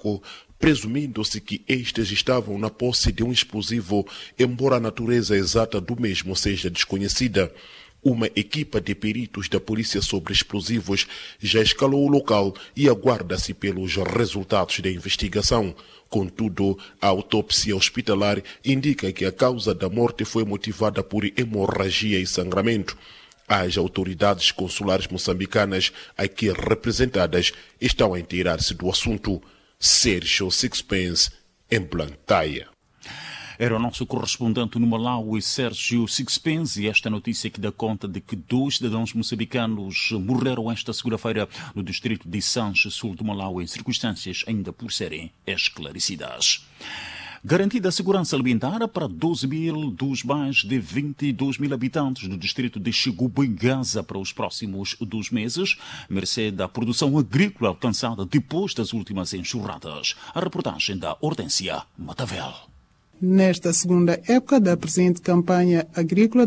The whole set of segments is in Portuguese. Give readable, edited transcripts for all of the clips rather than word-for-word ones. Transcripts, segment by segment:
tabaco, presumindo-se que estes estavam na posse de um explosivo, embora a natureza exata do mesmo seja desconhecida. Uma equipa de peritos da Polícia sobre Explosivos já escalou o local e aguarda-se pelos resultados da investigação. Contudo, a autópsia hospitalar indica que a causa da morte foi motivada por hemorragia e sangramento. As autoridades consulares moçambicanas aqui representadas estão a inteirar-se do assunto. Sérgio Sixpence, em Blantyre. Era o nosso correspondente no Malawi, Sérgio Sixpence, e esta notícia que dá conta de que 2 cidadãos moçambicanos morreram esta segunda-feira no distrito de Sanche, sul do Malawi, em circunstâncias ainda por serem esclarecidas. Garantida a segurança alimentar para 12 mil dos mais de 22 mil habitantes do distrito de Chigubu, em Gaza, para os próximos 2 meses, mercê da produção agrícola alcançada depois das últimas enxurradas. A reportagem da Hortência Matavel. Nesta segunda época da presente campanha agrícola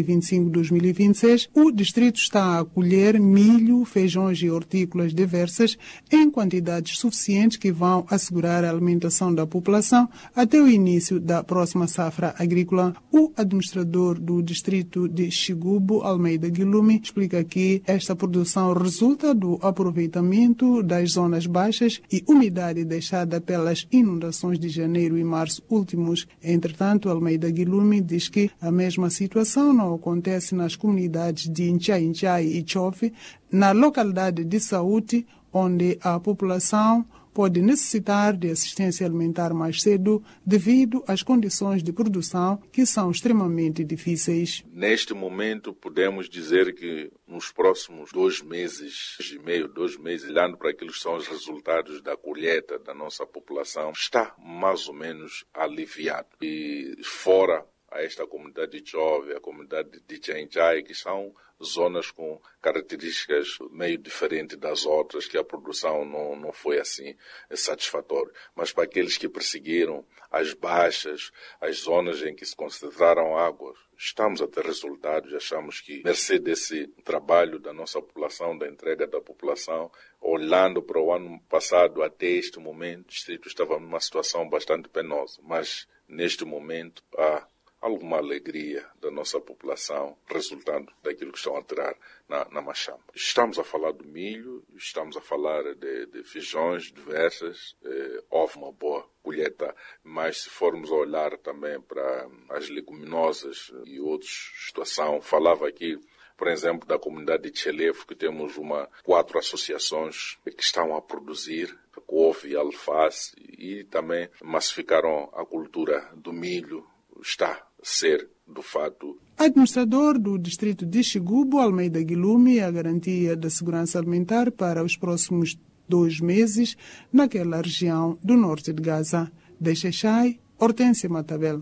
2025-2026, o distrito está a colher milho, feijões e hortícolas diversas em quantidades suficientes que vão assegurar a alimentação da população até o início da próxima safra agrícola. O administrador do distrito de Chigubu, Almeida Guilumi, explica que esta produção resulta do aproveitamento das zonas baixas e umidade deixada pelas inundações de janeiro e março últimos. Entretanto, Almeida Guilumi diz que a mesma situação não acontece nas comunidades de Inchai e Chofe, na localidade de Saúde, onde a população pode necessitar de assistência alimentar mais cedo devido às condições de produção que são extremamente difíceis. Neste momento, podemos dizer que nos próximos 2 meses e meio, 2 meses, olhando para aqueles que são os resultados da colheita da nossa população, está mais ou menos aliviado. E fora a esta comunidade de Chove, a comunidade de Tchenchai, que são zonas com características meio diferentes das outras, que a produção não foi assim satisfatória. Mas para aqueles que perseguiram as baixas, as zonas em que se concentraram águas, estamos a ter resultados. Achamos que, mercê desse trabalho da nossa população, da entrega da população, olhando para o ano passado até este momento, o distrito estava numa situação bastante penosa. Mas, neste momento, há alguma alegria da nossa população, resultando daquilo que estão a tirar na machamba. Estamos a falar do milho, estamos a falar de feijões diversas, houve uma boa colheita, mas se formos a olhar também para as leguminosas e outras situação, falava aqui, por exemplo, da comunidade de Chelefo, que temos 4 associações que estam a produzir couve e alface e também massificaram a cultura do milho. Está a ser, do fato. Administrador do distrito de Chigubu, Almeida Guilumi, a garantia da segurança alimentar para os próximos 2 meses naquela região do norte de Gaza. De Xai, Hortência Matavel.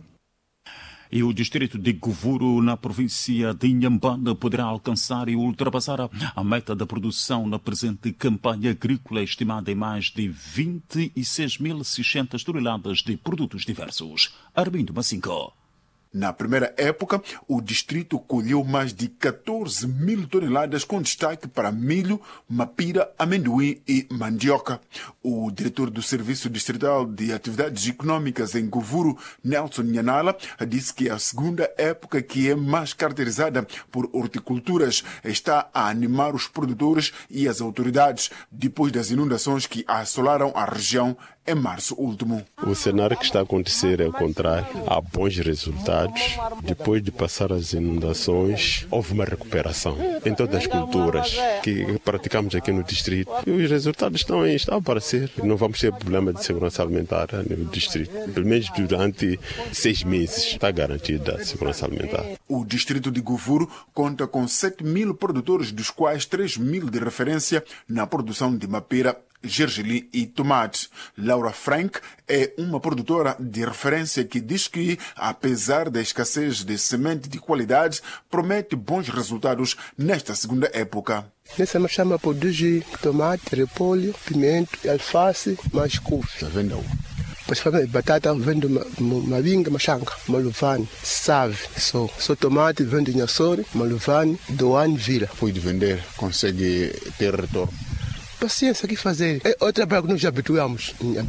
E o distrito de Guvuru, na província de Inhambane, poderá alcançar e ultrapassar a meta da produção na presente campanha agrícola, estimada em mais de 26.600 toneladas de produtos diversos. Armindo Massinco. Na primeira época, o distrito colheu mais de 14 mil toneladas, com destaque para milho, mapira, amendoim e mandioca. O diretor do Serviço Distrital de Atividades Econômicas em Guvuru, Nelson Nhanala, disse que a segunda época, que é mais caracterizada por horticulturas, está a animar os produtores e as autoridades depois das inundações que assolaram a região em março último. O cenário que está a acontecer é o contrário. Há bons resultados. Depois de passar as inundações, houve uma recuperação em todas as culturas que praticamos aqui no distrito. E os resultados estão a aparecer. Não vamos ter problema de segurança alimentar no distrito. Pelo menos durante 6 meses está garantida a segurança alimentar. O distrito de Guvuru conta com 7 mil produtores, dos quais 3 mil de referência na produção de mapira, gergelim e tomate. Laura Frank é uma produtora de referência que diz que, apesar da escassez de semente de qualidade, promete bons resultados nesta segunda época. Nessa machamba produz tomate, repolho, pimento, alface, mais couve. Principalmente batata vem de Mavinga, Machanga, Maluvani, Save. Só tomate vem de Nhassori, Maluvani, Doane, Vila. Foi de vender, consegue ter retorno. Paciência, o que fazer? É outro trabalho que nós já habituamos.